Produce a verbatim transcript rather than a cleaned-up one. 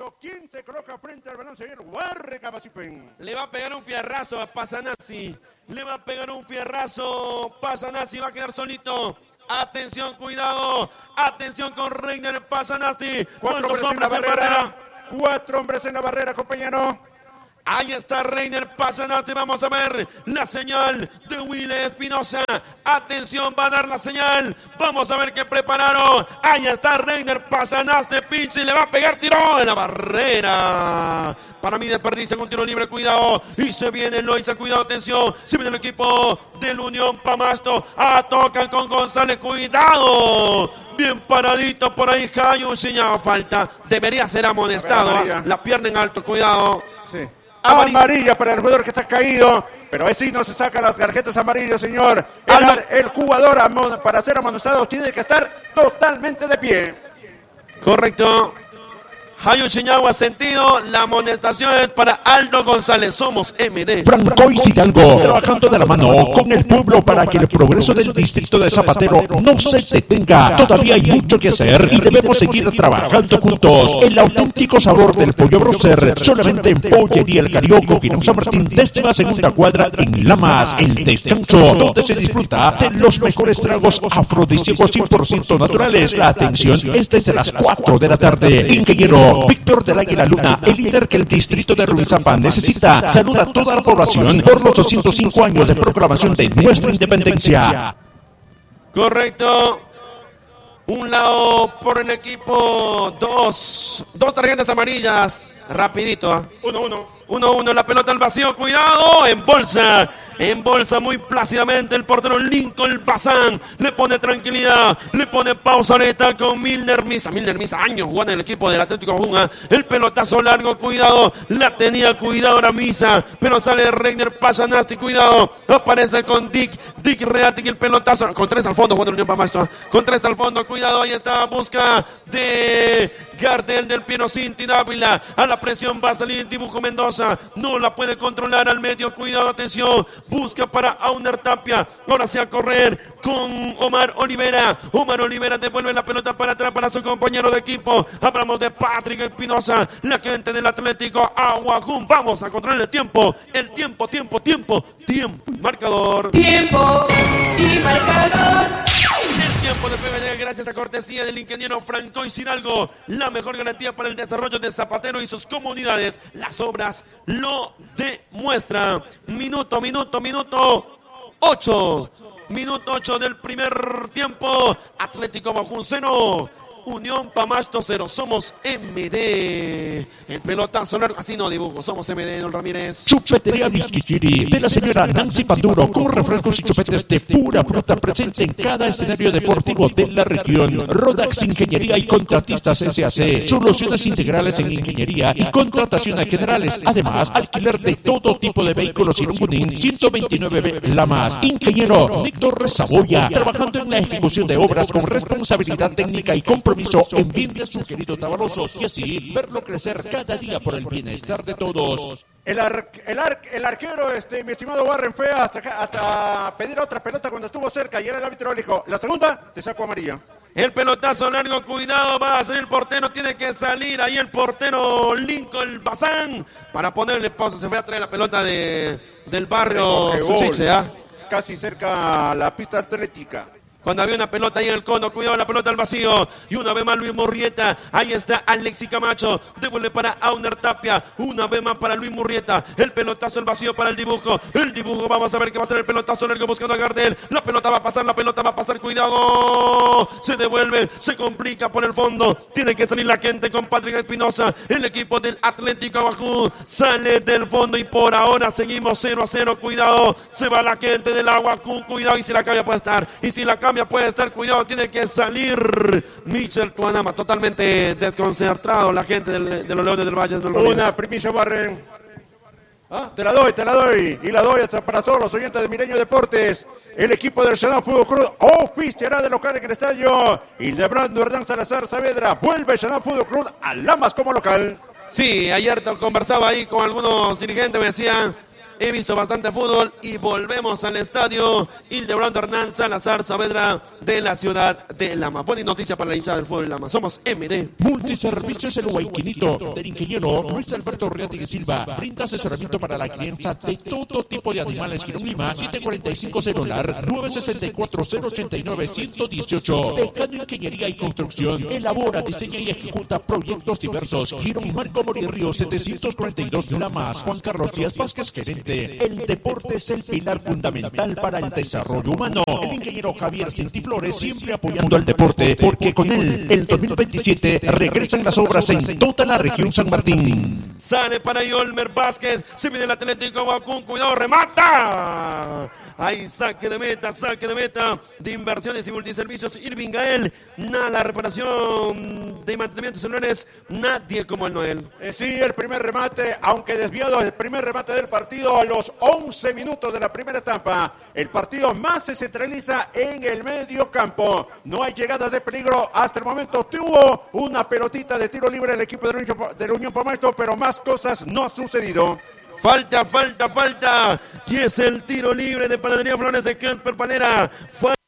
Listo, ¿quién se coloca frente al balón? Señor Warre Cabasipen. Le va a pegar un fierrazo a Pasanasi. Le va a pegar un fierrazo. Pasanasi va a quedar solito. Atención, cuidado. Atención con Reiner Pasanasi. Cuatro hombres en la barrera. Cuatro hombres en la barrera, compañero. Ahí está Reiner Pasanasti. Vamos a ver la señal de Will Espinosa. Atención, va a dar la señal. Vamos a ver qué prepararon. Ahí está Reiner Pasanasti. Pinche y le va a pegar. Tiró en la barrera. Para mí desperdicia un tiro libre. Cuidado. Y se viene Loiza. Cuidado, atención. Se viene el equipo del Unión Pamasto. Ah, tocan con González. Cuidado. Bien paradito por ahí. Jayo enseñado falta. Debería ser amonestado. La, la pierna en alto. Cuidado. Sí. Amarilla. amarilla para el jugador que está caído, pero ahí sí no se saca las tarjetas amarillas, señor. El, el jugador para ser amonestado tiene que estar totalmente de pie. Correcto. Jayo Chiñagua sentido, la amonestación es para Aldo González. Somos M D. Francois Hidalgo, trabajando de la mano con el pueblo para que el progreso del distrito de Zapatero no se detenga. Todavía hay mucho que hacer y debemos seguir trabajando juntos. El auténtico sabor del pollo broser, solamente en Pollería El Carioco, Guineo San Martín, décima segunda cuadra en Lamas. El descanso, donde se disfruta de los mejores tragos afrodisíacos cien por ciento naturales. La atención es desde las cuatro de la tarde. Ingeniero Víctor del Águila Luna, el líder que el distrito de Ruizapa necesita, saluda a toda la población por los doscientos cinco años de proclamación de nuestra independencia. Correcto. Un lado por el equipo, dos, dos tarjetas amarillas. Rapidito. ¿eh? Uno, uno. uno uno, la pelota al vacío, cuidado, en bolsa, en bolsa muy plácidamente el portero Lincoln Bazán, le pone tranquilidad, le pone pausa ahorita con Milner Misa, Milner Misa, años jugando en el equipo del Atlético Bunga, el pelotazo largo, cuidado, la tenía, cuidado ahora Misa, pero sale Reiner Pasanasti, cuidado, aparece con Dick, Dick Reati, el pelotazo, con tres al fondo, jugando el Unión Pamasto, con tres al fondo, cuidado, ahí está, busca de Gardel del Piero Cinti Dávila, a la presión va a salir Dibujo Mendoza, no la puede controlar al medio, cuidado, atención, busca para Auner Tapia, ahora sí a correr con Omar Olivera, Omar Olivera devuelve la pelota para atrás para su compañero de equipo, hablamos de Patrick Espinosa, la gente del Atlético Aguajún, vamos a controlar el tiempo, el tiempo, tiempo, tiempo, tiempo y marcador. Tiempo y marcador. El tiempo de P B D gracias a cortesía del ingeniero Francois Hidalgo, la mejor garantía para el desarrollo de Zapatero y sus comunidades. Las obras lo demuestran. Minuto, minuto, minuto ocho. Minuto ocho del primer tiempo. Atlético Aguajún cero. Unión Pamasto cero, somos M D. El pelotazo largo, así no dibujo, somos M D, don Ramírez. Chupetería Michichiri, de la señora Nancy Panduro, con refrescos y chupetes de pura fruta presente en cada escenario deportivo de la región. Rodax Ingeniería y Contratistas S A C, soluciones integrales en ingeniería y contrataciones generales. Además, alquiler de todo tipo de vehículos y Irungunín, ciento veintinueve B Lamas. Ingeniero Víctor Rezaboya, trabajando en la ejecución de obras con responsabilidad técnica y compromiso en bien de su querido Tabalosos, y así verlo crecer cada día por el bienestar de todos. El, ar, el, ar, el arquero, este, mi estimado Warren, fue hasta, hasta pedir otra pelota cuando estuvo cerca y era el árbitro le dijo, la segunda te saco amarilla. El pelotazo largo, cuidado, va a salir el portero, tiene que salir ahí el portero Lincoln Bazán para ponerle pausa, se fue a traer la pelota de, del barrio Suchiche, ¿ah? Casi cerca a la pista atlética. Cuando había una pelota ahí en el cono, cuidado la pelota al vacío, y una vez más Luis Murrieta, ahí está Alexi Camacho, devuelve para Auner Tapia, una vez más para Luis Murrieta, el pelotazo al vacío para el dibujo, el dibujo, vamos a ver qué va a ser el pelotazo largo buscando a Gardel, la pelota va a pasar, la pelota va a pasar, cuidado, se devuelve, se complica por el fondo, tiene que salir la gente con Patrick Espinosa, el equipo del Atlético Aguajún sale del fondo y por ahora seguimos cero a cero, cuidado, se va la gente del Aguajún, cuidado, y si la cambia puede estar, y si la cambia puede estar, cuidado, tiene que salir Michel Tuanama, totalmente desconcertado la gente del, de los Leones del Valle. Una primicia, Barren. ¿Ah? Te la doy, te la doy, y la doy hasta para todos los oyentes de Milenio Deportes. El equipo del Senado Fútbol Club oficiará de local en el estadio Hildebrando Hernán Salazar Saavedra. Vuelve el Senado Fútbol Club a Lamas como local. Sí, ayer conversaba ahí con algunos dirigentes, me decían, he visto bastante fútbol y volvemos al estadio Hildebrando Hernán Salazar Saavedra de la ciudad de Lama. Buena noticia para la hinchada del fútbol de Lama. Somos M D. Multiservicios El Huayquinito del ingeniero Luis Alberto Riategui Silva. Brinda asesoramiento para la crianza de todo tipo de animales. Girón Lima, siete cuarenta y cinco celular, nueve sesenta y cuatro, cero ochenta y nueve, ciento dieciocho. Decano Ingeniería y Construcción. Elabora, diseña y ejecuta proyectos diversos. Girón Marco Mori Río, setecientos cuarenta y dos Lamas. Juan Carlos Díaz Vázquez, gerente. El deporte es el pilar fundamental para el desarrollo humano. El ingeniero Javier Cintiflores siempre apoyando al deporte, porque con él, el dos mil veintisiete, regresan las obras en toda la región San Martín. Sale para Yolmer Vázquez, se viene el Atlético Guacún, cuidado, remata. Ahí saque de meta, saque de meta de inversiones y multiservicios Irving Gael. Nada, la reparación de mantenimiento de celulares, nadie como el Noel. Eh, sí, el primer remate, aunque desviado, el primer remate del partido a los once minutos de la primera etapa. El partido más se centraliza en el medio campo. No hay llegadas de peligro hasta el momento. Tuvo una pelotita de tiro libre el equipo de la Unión, de la Unión Palmaestro, pero más cosas no ha sucedido. Falta, falta, falta. Y es el tiro libre de Panadería Flores de Kemper Panera.